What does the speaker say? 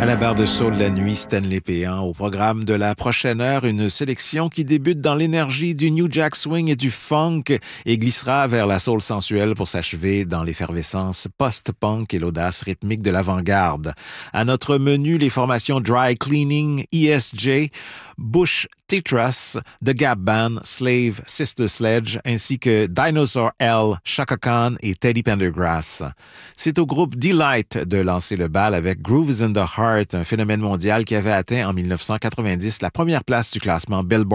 À la barre de soul de la nuit, Stanley Péan. Au programme de la prochaine heure, une sélection qui débute dans l'énergie du New Jack Swing et du funk et glissera vers la soul sensuelle pour s'achever dans l'effervescence post-punk et l'audace rythmique de l'avant-garde. À notre menu, les formations Dry Cleaning, ESJ, Bush T-Truss, The Gap Band, Slave, Sister Sledge, ainsi que Dinosaur L, Chaka Khan et Teddy Pendergrass. C'est au groupe Delight de lancer le bal avec Groove is in the Heart, un phénomène mondial qui avait atteint en 1990 la première place du classement Billboard